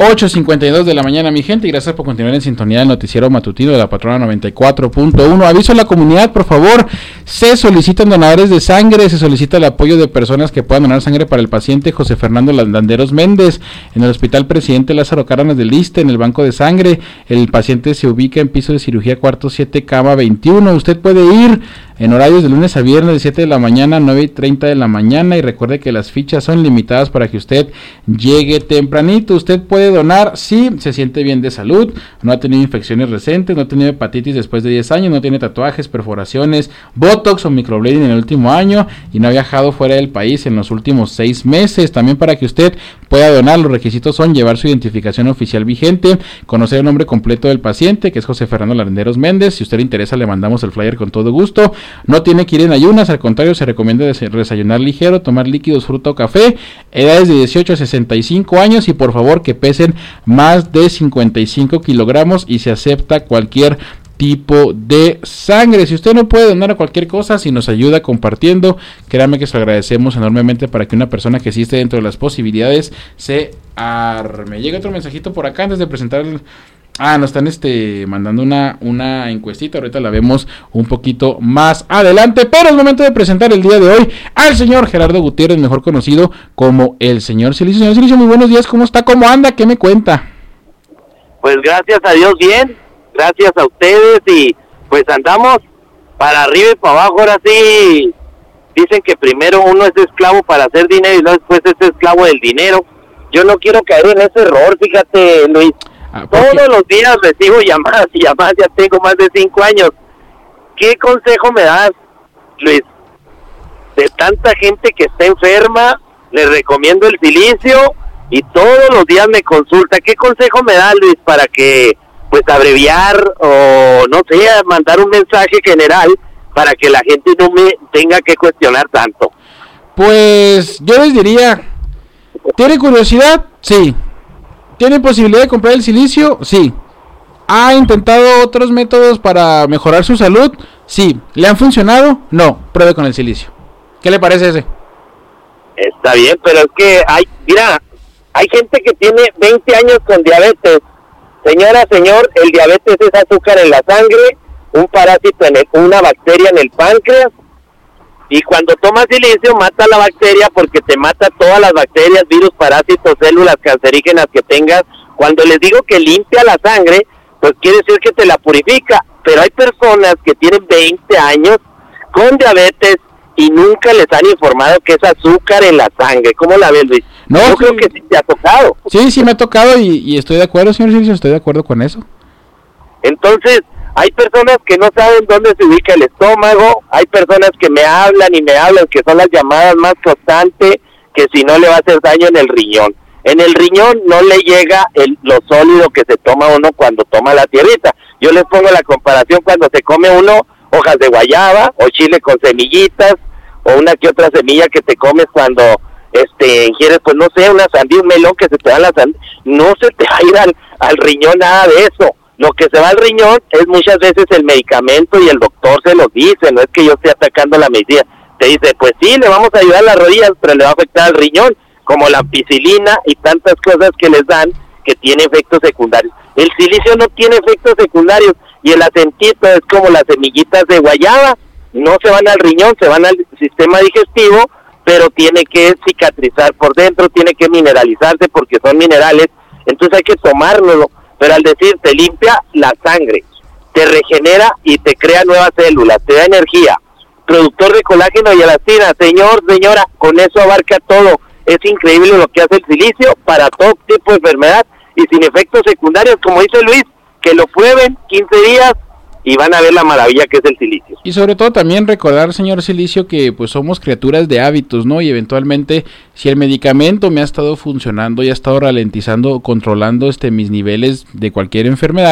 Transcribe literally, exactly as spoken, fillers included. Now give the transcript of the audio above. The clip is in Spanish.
ocho cincuenta y dos de la mañana, mi gente, y gracias por continuar en sintonía del noticiero matutino de la Patrona noventa y cuatro punto uno. Aviso a la comunidad, por favor, se solicitan donadores de sangre, se solicita el apoyo de personas que puedan donar sangre para el paciente José Fernando Landeros Méndez en el Hospital Presidente Lázaro Cárdenas del Iste, en el banco de sangre. El paciente se ubica en piso de cirugía cuarto siete, cama veintiuno. Usted puede ir en horarios de lunes a viernes de siete de la mañana a nueve y treinta de la mañana, y recuerde que las fichas son limitadas para que usted llegue tempranito. Usted puede donar si se siente bien de salud, no ha tenido infecciones recientes, no ha tenido hepatitis después de diez años, no tiene tatuajes, perforaciones, botox o microblading en el último año y no ha viajado fuera del país en los últimos seis meses. También para que usted pueda donar, los requisitos son llevar su identificación oficial vigente, conocer el nombre completo del paciente, que es José Fernando Landeros Méndez. Si usted le interesa, le mandamos el flyer con todo gusto. No tiene que ir en ayunas, al contrario, se recomienda desayunar ligero, tomar líquidos, fruta o café, edades de dieciocho a sesenta y cinco años, y por favor que pesen más de cincuenta y cinco kilogramos, y se acepta cualquier tipo de sangre. Si usted no puede donar a cualquier cosa, si nos ayuda compartiendo, créanme que se lo agradecemos enormemente para que una persona que sí esté dentro de las posibilidades se arme. Llega otro mensajito por acá antes de presentar el... Ah, nos están este mandando una, una encuestita, ahorita la vemos un poquito más adelante, pero es momento de presentar el día de hoy al señor Gerardo Gutiérrez, mejor conocido como el señor Silicio. Señor Silicio, muy buenos días, ¿cómo está? ¿Cómo anda? ¿Qué me cuenta? Pues gracias a Dios bien, gracias a ustedes, y pues andamos para arriba y para abajo. Ahora sí, dicen que primero uno es esclavo para hacer dinero y luego después es esclavo del dinero. Yo no quiero caer en ese error, fíjate, Luis. Ah, todos los días recibo llamadas y llamadas, ya tengo más de cinco años. ¿Qué consejo me das, Luis? De tanta gente que está enferma, les recomiendo el silicio y todos los días me consulta. ¿Qué consejo me da, Luis, para que, pues, abreviar o, no sé, mandar un mensaje general para que la gente no me tenga que cuestionar tanto? Pues, yo les diría, ¿tiene curiosidad? Sí. ¿Tiene posibilidad de comprar el silicio? Sí. ¿Ha intentado otros métodos para mejorar su salud? Sí. ¿Le han funcionado? No. Pruebe con el silicio. ¿Qué le parece ese? Está bien, pero es que hay, mira, hay gente que tiene veinte años con diabetes. Señora, señor, el diabetes es azúcar en la sangre, un parásito, en el, una bacteria en el páncreas, y cuando tomas silicio mata la bacteria porque te mata todas las bacterias, virus, parásitos, células cancerígenas que tengas. Cuando les digo que limpia la sangre, pues quiere decir que te la purifica. Pero hay personas que tienen veinte años con diabetes y nunca les han informado que es azúcar en la sangre. ¿Cómo la ves, Luis? No, Yo sí, creo que sí te ha tocado. Sí, sí me ha tocado y, y estoy de acuerdo, señor Silicio, estoy de acuerdo con eso. Entonces, hay personas que no saben dónde se ubica el estómago, hay personas que me hablan y me hablan, que son las llamadas más constantes, que si no le va a hacer daño en el riñón. En el riñón no le llega el, lo sólido que se toma uno cuando toma la tierrita. Yo les pongo la comparación cuando se come uno hojas de guayaba, o chile con semillitas, o una que otra semilla que te comes cuando este ingieres, pues no sé, una sandía, un melón que se te da la sandía. No se te va a ir al, al riñón nada de eso. Lo que se va al riñón es muchas veces el medicamento, y el doctor se lo dice, no es que yo esté atacando la medicina. Te dice, pues sí, le vamos a ayudar a las rodillas, pero le va a afectar al riñón, como la ampicilina y tantas cosas que les dan que tiene efectos secundarios. El silicio no tiene efectos secundarios, y el acentito es como las semillitas de guayaba, no se van al riñón, se van al sistema digestivo, pero tiene que cicatrizar por dentro, tiene que mineralizarse porque son minerales, entonces hay que tomárnoslo. Pero al decir, te limpia la sangre, te regenera y te crea nuevas células, te da energía, productor de colágeno y elastina. Señor, señora, con eso abarca todo. Es increíble lo que hace el silicio para todo tipo de enfermedad y sin efectos secundarios, como dice Luis, que lo prueben quince días y van a ver la maravilla que es el silicio. Y sobre todo también recordar, señor Silicio, que pues somos criaturas de hábitos, ¿no? Y eventualmente, si el medicamento me ha estado funcionando y ha estado ralentizando o controlando este mis niveles de cualquier enfermedad,